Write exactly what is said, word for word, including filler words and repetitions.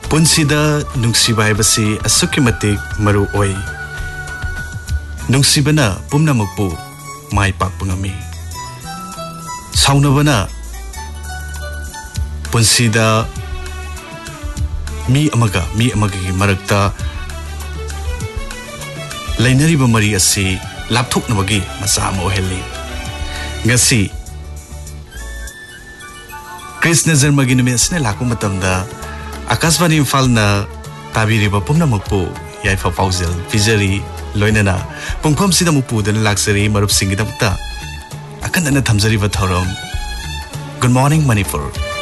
पुंसीदा नुंसीबा हाइबसी असुक्की मतिक मरु ओई नुंसीबना पुमनामकपु माइ पाकपा ngami साउनबना पुंसीदा मी अमगा मी अमगी मरक्ता लैनरिबा मरी असि लापथोकनबगी मचा अमा ओहेली ngasi Krishna जन्मगी नुमिसने लाकु मतमदा Akashvani इम्फालना ताबिरिबा पुमनामकपु याइफा पाउजेल पिजरी लोइनना पुंफमसिदा मुपुदन लाक्सरी मरुपसिंगिदमता अकनना थमजरिबा थौरम good morning Manipur.